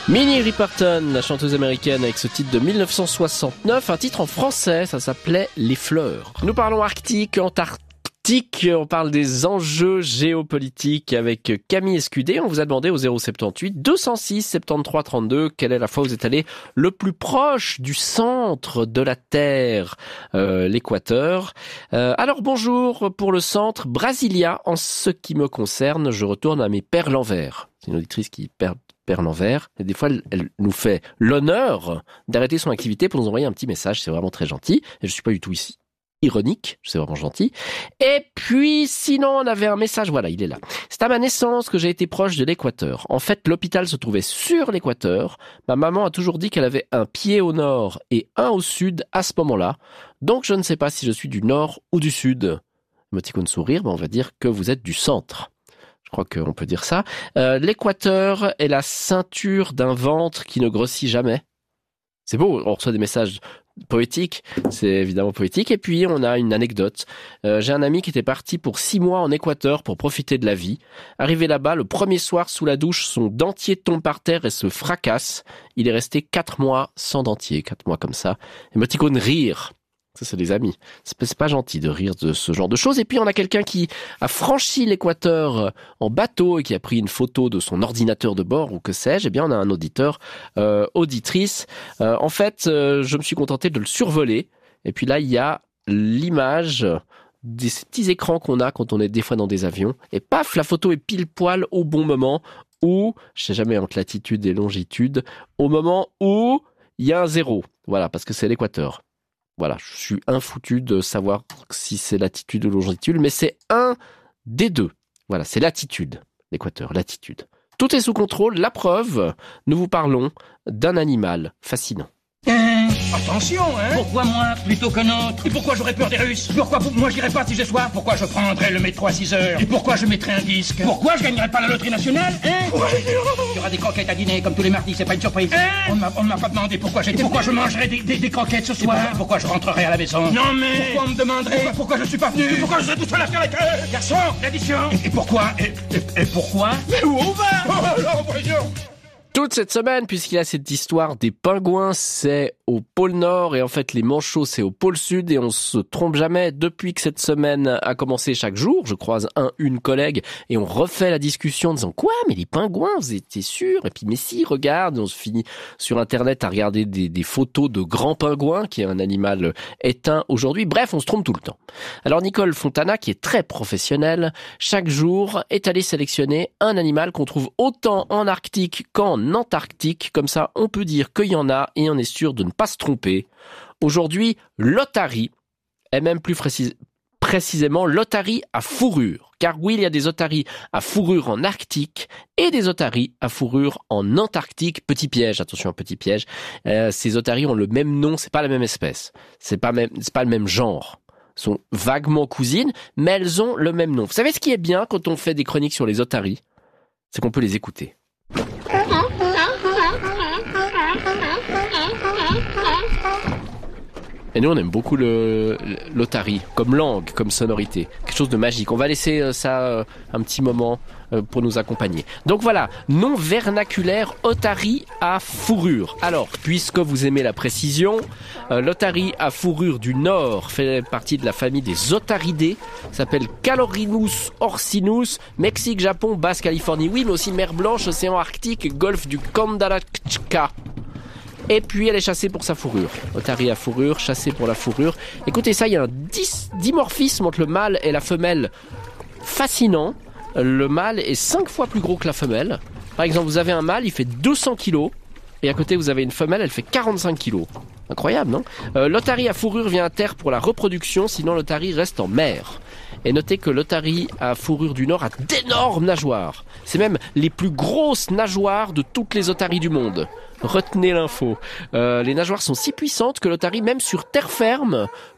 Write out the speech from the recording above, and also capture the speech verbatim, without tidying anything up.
Minnie Riperton, la chanteuse américaine avec ce titre de mille neuf cent soixante-neuf, un titre en français, ça s'appelait Les Fleurs. Nous parlons Arctique, Antarctique, on parle des enjeux géopolitiques avec Camille Escudé. On vous a demandé au zéro soixante-dix-huit deux cent six soixante-treize trente-deux quelle est la fois où vous êtes allé le plus proche du centre de la Terre, euh, l'équateur. Euh, alors bonjour pour le centre, Brasilia. En ce qui me concerne, je retourne à mes perles en verre. C'est une auditrice qui perd perles en verre. Et des fois, elle, elle nous fait l'honneur d'arrêter son activité pour nous envoyer un petit message. C'est vraiment très gentil. Et je suis pas du tout ici ironique, c'est vraiment gentil. Et puis, sinon, on avait un message, voilà, il est là. C'est à ma naissance que j'ai été proche de l'équateur. En fait, l'hôpital se trouvait sur l'équateur. Ma maman a toujours dit qu'elle avait un pied au nord et un au sud à ce moment-là. Donc, je ne sais pas si je suis du nord ou du sud. Émoticône sourire, ben on va dire que vous êtes du centre. Je crois qu'on peut dire ça. Euh, l'équateur est la ceinture d'un ventre qui ne grossit jamais. C'est beau, on reçoit des messages poétiques, c'est évidemment poétique. Et puis, on a une anecdote. Euh, j'ai un ami qui était parti pour six mois en Équateur pour profiter de la vie. Arrivé là-bas, le premier soir, sous la douche, son dentier tombe par terre et se fracasse. Il est resté quatre mois sans dentier, quatre mois comme ça. Émoticône rire. Ça, c'est des amis. C'est pas gentil de rire de ce genre de choses. Et puis, on a quelqu'un qui a franchi l'équateur en bateau et qui a pris une photo de son ordinateur de bord ou que sais-je. Eh bien, on a un auditeur, euh, auditrice. Euh, en fait, euh, je me suis contenté de le survoler. Et puis là, il y a l'image des petits écrans qu'on a quand on est des fois dans des avions. Et paf, la photo est pile poil au bon moment où, je sais jamais entre latitude et longitude, au moment où il y a un zéro. Voilà, parce que c'est l'équateur. Voilà, je suis infoutu de savoir si c'est latitude ou longitude, mais c'est un des deux. Voilà, c'est latitude, l'équateur, latitude. Tout est sous contrôle, la preuve, nous vous parlons d'un animal fascinant. Hein, attention, hein. Pourquoi moi plutôt qu'un autre? Et pourquoi j'aurais peur des Russes? Pourquoi moi j'irais pas si j'ai soif? Pourquoi je prendrais le métro à six heures? Et pourquoi je mettrais un disque? Pourquoi je gagnerais pas la loterie nationale, hein? Ouais. Il y aura des croquettes à dîner comme tous les mardis, c'est pas une surprise. Hein? On ne m'a, on ne m'a pas demandé pourquoi j'étais... Et pourquoi je mangerais des, des, des croquettes ce soir? Pourquoi, pourquoi je rentrerai à la maison? Non mais... Pourquoi on me demanderait? Pourquoi, pourquoi je suis pas venu? Et pourquoi je serais tout seul à faire les queues? Garçon, l'addition. Et, et pourquoi et, et, et pourquoi? Mais où on va? Oh alors, voyons. Toute cette semaine, puisqu'il y a cette histoire des pingouins, c'est au pôle Nord et en fait les manchots c'est au pôle Sud et on se trompe jamais. Depuis que cette semaine a commencé chaque jour, je croise un, une collègue et on refait la discussion en disant quoi, mais les pingouins, vous étiez sûr? Et puis mais si, regarde, on se finit sur internet à regarder des, des photos de grands pingouins, qui est un animal éteint aujourd'hui. Bref, on se trompe tout le temps. Alors Nicole Fontana, qui est très professionnelle, chaque jour est allée sélectionner un animal qu'on trouve autant en Arctique qu'en Antarctique, comme ça on peut dire qu'il y en a et on est sûr de ne pas se tromper. Aujourd'hui, l'otarie, et même plus précis, précisément l'otarie à fourrure. Car oui, il y a des otaries à fourrure en Arctique et des otaries à fourrure en Antarctique. Petit piège, attention, petit piège. Euh, ces otaries ont le même nom, c'est pas la même espèce, c'est pas même, c'est pas le même genre. Elles sont vaguement cousines, mais elles ont le même nom. Vous savez ce qui est bien quand on fait des chroniques sur les otaries? C'est qu'on peut les écouter. Et nous, on aime beaucoup le, l'otarie, comme langue, comme sonorité. Quelque chose de magique. On va laisser ça euh, un petit moment euh, pour nous accompagner. Donc voilà, nom vernaculaire, otarie à fourrure. Alors, puisque vous aimez la précision, euh, l'otarie à fourrure du Nord fait partie de la famille des otaridés. S'appelle Calorinus orcinus, Mexique, Japon, Basse, Californie. Oui, mais aussi mer Blanche, océan Arctique, golfe du Kandalakchka. Et puis elle est chassée pour sa fourrure. Otarie à fourrure, chassée pour la fourrure. Écoutez ça, il y a un dis- dimorphisme entre le mâle et la femelle fascinant. Le mâle est cinq fois plus gros que la femelle. Par exemple, vous avez un mâle, il fait deux cents kilos. Et à côté, vous avez une femelle, elle fait quarante-cinq kilos. Incroyable, non? euh, L'otarie à fourrure vient à terre pour la reproduction, sinon l'otarie reste en mer. Et notez que l'otarie à fourrure du Nord a d'énormes nageoires. C'est même les plus grosses nageoires de toutes les otaries du monde. Retenez l'info. Euh, les nageoires sont si puissantes que l'otarie, même sur terre ferme,